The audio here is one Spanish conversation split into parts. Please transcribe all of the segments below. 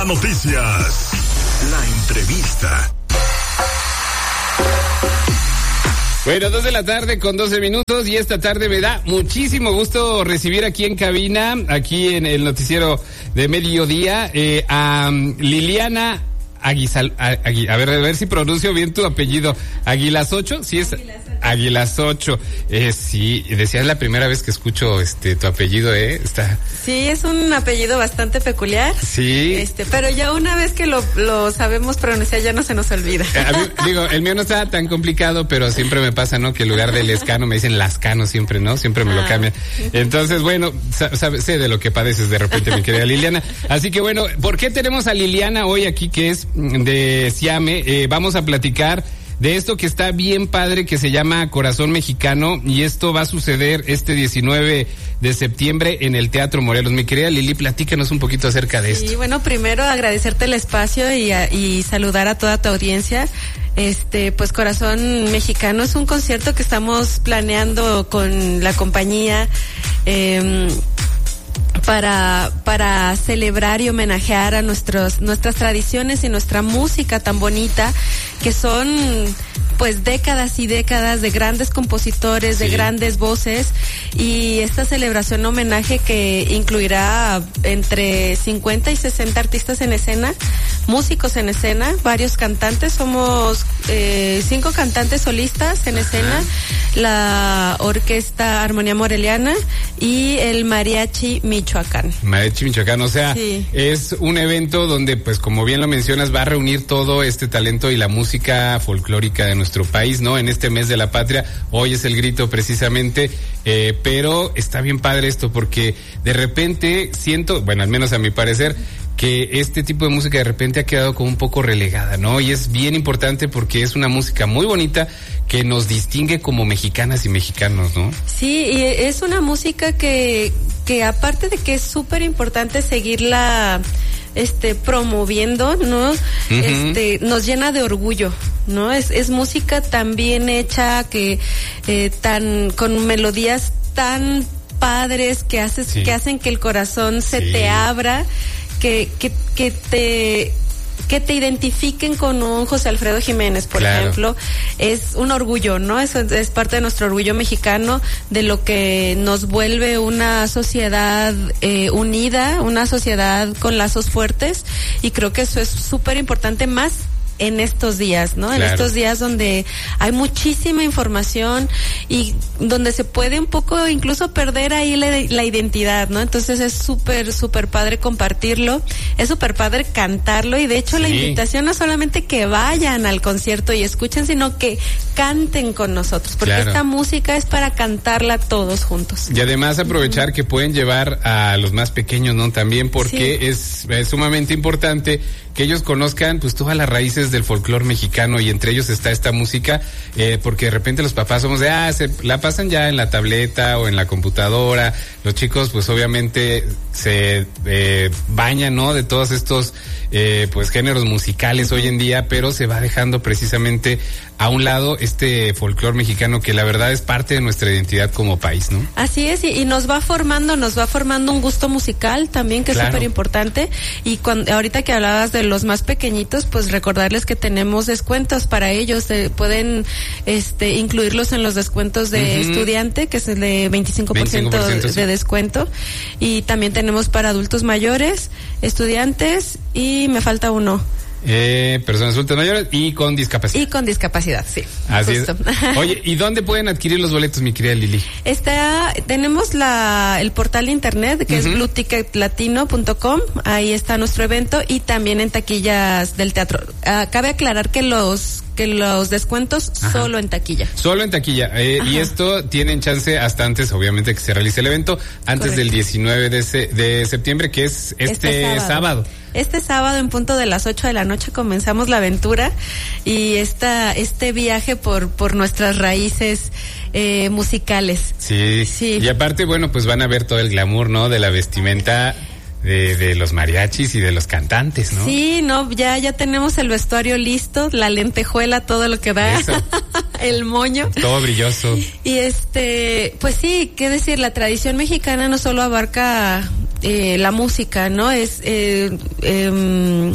Mega Noticias. La entrevista. Bueno, 2 de la tarde con 12 minutos y esta tarde me da muchísimo gusto recibir aquí en cabina, aquí en el noticiero de mediodía, a Liliana Aguizal, a ver si pronuncio bien tu apellido. Aguilazocho, sí es Aguilazocho. Sí, decía, es la primera vez que escucho tu apellido, está. Sí, es un apellido bastante peculiar. Sí. Pero ya una vez que lo sabemos pronunciar ya no se nos olvida. A mí, digo, el mío no está tan complicado, pero siempre me pasa, ¿no? Que en lugar de Lescano me dicen Lascano siempre, ¿no? Siempre me lo cambian. Entonces, bueno, sé de lo que padeces de repente, mi querida Liliana. Así que bueno, ¿por qué tenemos a Liliana hoy aquí, que es de Siame? Vamos a platicar de esto que está bien padre, que se llama Corazón Mexicano, y esto va a suceder este 19 de septiembre en el Teatro Morelos. Mi querida Lili, platícanos un poquito acerca de esto. Sí, bueno, primero agradecerte el espacio y saludar a toda tu audiencia. Pues Corazón Mexicano es un concierto que estamos planeando con la compañía, para celebrar y homenajear a nuestras tradiciones y nuestra música tan bonita, que son pues décadas y décadas de grandes compositores, de grandes voces, y esta celebración homenaje que incluirá entre 50 y 60 artistas en escena, músicos en escena, varios cantantes, somos 5 cantantes solistas en escena, la Orquesta Armonía Moreliana y el Mariachi Michoacán. Mariachi Michoacán, o sea, es un evento donde, pues como bien lo mencionas, va a reunir todo este talento y la música folclórica de nuestro país, ¿no? En este mes de la patria, hoy es el grito precisamente, pero está bien padre esto porque de repente siento, bueno, al menos a mi parecer, que este tipo de música de repente ha quedado como un poco relegada, ¿no? Y es bien importante porque es una música muy bonita que nos distingue como mexicanas y mexicanos, ¿no? Sí, y es una música que aparte de que es súper importante seguirla promoviendo, ¿no? Nos llena de orgullo, ¿no? Es música tan bien hecha, que con melodías tan padres que hacen que el corazón se te abra, que te identifiquen con un José Alfredo Jiménez, por ejemplo, es un orgullo, ¿no? Eso es parte de nuestro orgullo mexicano, de lo que nos vuelve una sociedad unida, una sociedad con lazos fuertes, y creo que eso es súper importante, más en estos días, ¿no? En estos días donde hay muchísima información y donde se puede un poco incluso perder ahí la identidad, ¿no? Entonces es súper padre compartirlo, es súper padre cantarlo, y de hecho la invitación no solamente que vayan al concierto y escuchen, sino que canten con nosotros, porque esta música es para cantarla todos juntos. Y además aprovechar que pueden llevar a los más pequeños, ¿no? También porque es sumamente importante que ellos conozcan pues todas las raíces del folclore mexicano, y entre ellos está esta música, porque de repente los papás somos se la pasan ya en la tableta o en la computadora. Los chicos pues obviamente se bañan, ¿no? De todos estos pues géneros musicales hoy en día, pero se va dejando precisamente a un lado este folclore mexicano, que la verdad es parte de nuestra identidad como país, ¿no? Así es, y nos va formando un gusto musical también, que es súper importante. Y ahorita que hablabas de los más pequeñitos, pues recordarles que tenemos descuentos para ellos, pueden incluirlos en los descuentos de estudiante, que es el de 25% de descuento, y también tenemos para adultos mayores, estudiantes, y me falta uno. Personas adultas mayores y con discapacidad. Y con discapacidad, sí. Así es. Oye, ¿y dónde pueden adquirir los boletos, mi querida Lili? Tenemos el portal de internet, que es blueticketlatino.com, ahí está nuestro evento, y también en taquillas del teatro. Cabe aclarar que los descuentos solo en taquilla. Solo en taquilla. Y esto tienen chance hasta antes, obviamente, que se realice el evento, antes del 19 de septiembre, que es este sábado. Este sábado en punto de las 8 de la noche comenzamos la aventura y este viaje por nuestras raíces musicales. Sí. Y aparte, bueno, pues van a ver todo el glamour, ¿no? De la vestimenta de los mariachis y de los cantantes, ¿no? Sí, ya tenemos el vestuario listo, la lentejuela, todo lo que da. Eso. El moño. Todo brilloso. Y pues sí, qué decir, la tradición mexicana no solo abarca la música, ¿no? Es en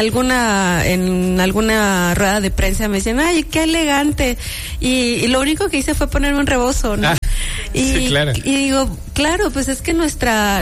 alguna rueda de prensa me decían, ay, qué elegante, y lo único que hice fue ponerme un rebozo, ¿no? Sí, claro. Y digo, claro, pues es que nuestras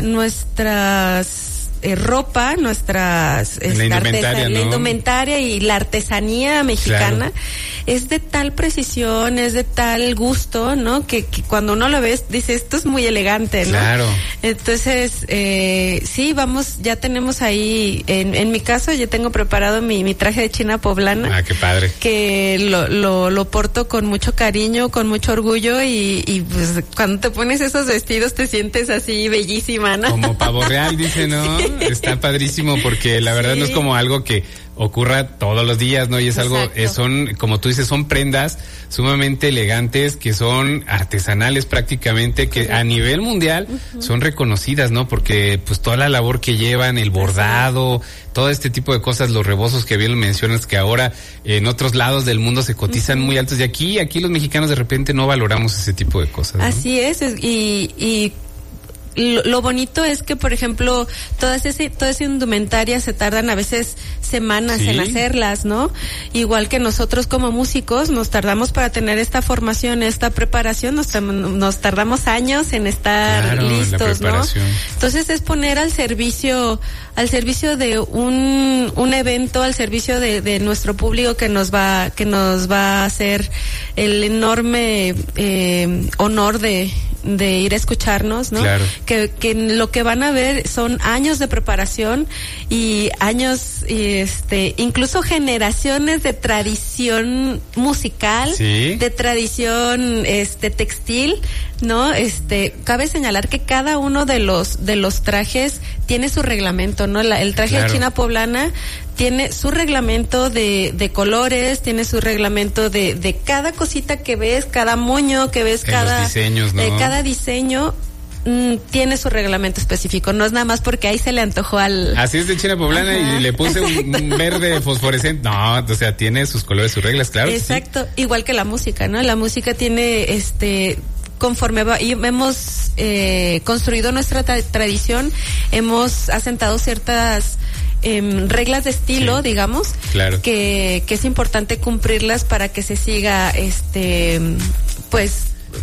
ropa, nuestras la indumentaria y la artesanía mexicana, claro, es de tal precisión, es de tal gusto, ¿no? Que cuando uno lo ves, dice, esto es muy elegante, ¿no? Claro. Entonces, sí, ya tenemos ahí, en mi caso, ya tengo preparado mi traje de china poblana. Ah, qué padre. Que lo porto con mucho cariño, con mucho orgullo, y pues cuando te pones esos vestidos te sientes así bellísima, ¿no? Como pavo real, dice, ¿no? Sí. Está padrísimo porque la verdad no es como algo que ocurra todos los días, ¿no? Y es algo, son, como tú dices, son prendas sumamente elegantes, que son artesanales prácticamente, que a nivel mundial son reconocidas, ¿no? Porque pues toda la labor que llevan, el bordado, todo este tipo de cosas, los rebozos que bien lo mencionas, que ahora en otros lados del mundo se cotizan muy altos, y aquí los mexicanos de repente no valoramos ese tipo de cosas, ¿no? Así es, y lo bonito es que, por ejemplo, toda esa indumentaria se tardan a veces semanas en hacerlas, ¿no? Igual que nosotros como músicos nos tardamos para tener esta formación, esta preparación, nos tardamos años en estar listos, ¿no? Entonces es poner al servicio de un evento, al servicio de nuestro público que nos va a hacer el enorme honor de ir a escucharnos, ¿no? Claro. Que lo que van a ver son años de preparación y años, incluso generaciones de tradición musical, de tradición, textil, ¿no? Cabe señalar que cada uno de los trajes tiene su reglamento, ¿no? El traje de china poblana tiene su reglamento de colores, tiene su reglamento de cada cosita que ves, cada moño que ves, cada diseños, ¿no? Cada diseño tiene su reglamento específico, no es nada más porque ahí se le antojó así es de china poblana y le puse un verde fosforescente, no, o sea, tiene sus colores, sus reglas, claro. Exacto, igual que la música, ¿no? La música tiene conforme hemos construido nuestra tradición, hemos asentado ciertas reglas de estilo, digamos, claro, que es importante cumplirlas para que se siga pues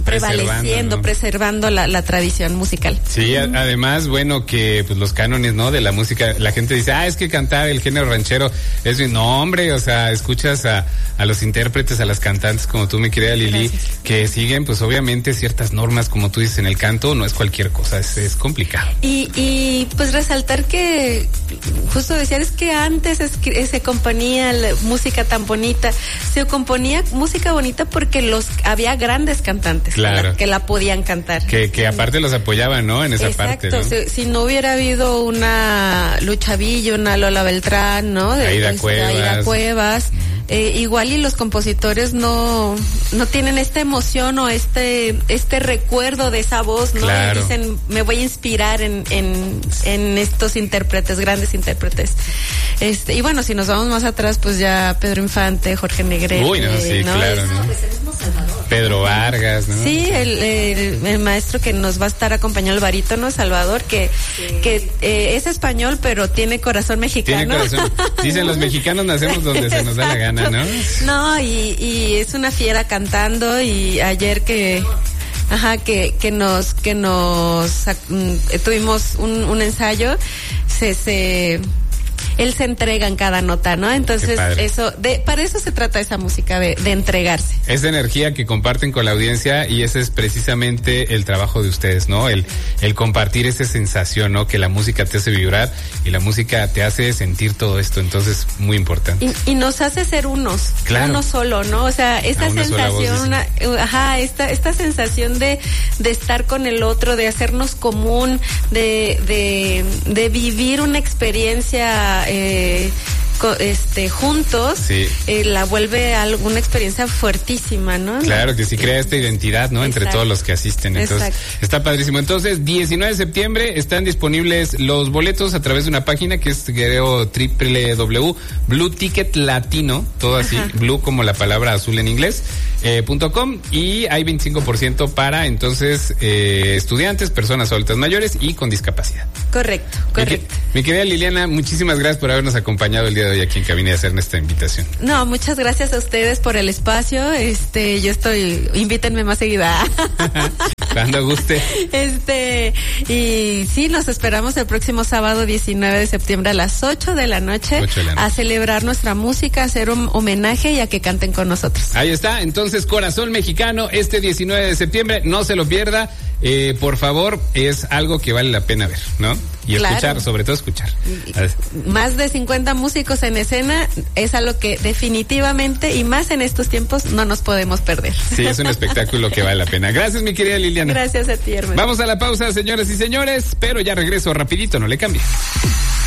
preservando la tradición musical. Sí, además, bueno, que pues los cánones, ¿no? De la música, la gente dice, es que cantar el género ranchero es, no, hombre, o sea, escuchas a los intérpretes, a las cantantes, como tú, mi querida Lili, que siguen, pues obviamente ciertas normas, como tú dices, en el canto, no es cualquier cosa, es complicado. Y pues resaltar que, justo decían, es que antes se componía música tan bonita, se componía música bonita porque había grandes cantantes. Claro. Que la podían cantar. Que aparte los apoyaban, ¿no? En esa parte, ¿no? Si no hubiera habido una Lucha Villa, una Lola Beltrán, ¿no? Aida Cuevas. Igual y los compositores no tienen esta emoción o este recuerdo de esa voz, ¿no? Claro. Y dicen, me voy a inspirar en estos intérpretes, grandes intérpretes. Y bueno, si nos vamos más atrás, pues ya Pedro Infante, Jorge Negrete. Uy, no, sí, ¿no? Claro, ¿no? Pues el mismo Salvador. Pedro Vargas, ¿no? Sí, el maestro que nos va a estar acompañando, el barítono Salvador, que es español, pero tiene corazón mexicano. Tiene corazón. Dicen, los mexicanos nacemos donde se nos da la gana, ¿no? No, y es una fiera cantando, y ayer que tuvimos un ensayo, él se entrega en cada nota, ¿no? Entonces, para eso se trata esa música, de entregarse. Esa energía que comparten con la audiencia, y ese es precisamente el trabajo de ustedes, ¿no? El compartir esa sensación, ¿no? Que la música te hace vibrar y la música te hace sentir todo esto, entonces, muy importante. Y nos hace ser unos, claro, uno solo, ¿no? O sea, esta sensación, esta sensación de estar con el otro, de hacernos común, de vivir una experiencia juntos, sí, la vuelve una experiencia fuertísima, ¿no? Claro que sí, crea esta identidad, ¿no? Entre todos los que asisten. Entonces, está padrísimo. Entonces, 19 de septiembre están disponibles los boletos a través de una página que es www.Blue Ticket Latino, todo así, blue como la palabra azul en inglés, .com, y hay 25% para entonces estudiantes, personas adultas mayores y con discapacidad. Correcto. Mi querida Liliana, muchísimas gracias por habernos acompañado el día de hoy aquí en cabina y hacernos esta invitación. No, muchas gracias a ustedes por el espacio. Invítenme más seguida. Cuando guste. Y sí, nos esperamos el próximo sábado 19 de septiembre a las 8 de la noche a celebrar nuestra música, a hacer un homenaje y a que canten con nosotros. Ahí está, entonces Corazón Mexicano, 19 de septiembre, no se lo pierda. Por favor, es algo que vale la pena ver, ¿no? Y escuchar, sobre todo escuchar. Más de 50 músicos en escena es algo que definitivamente, y más en estos tiempos, no nos podemos perder. Sí, es un espectáculo que vale la pena. Gracias, mi querida Liliana. Gracias a ti, hermano. Vamos a la pausa, señoras y señores, pero ya regreso rapidito, no le cambie.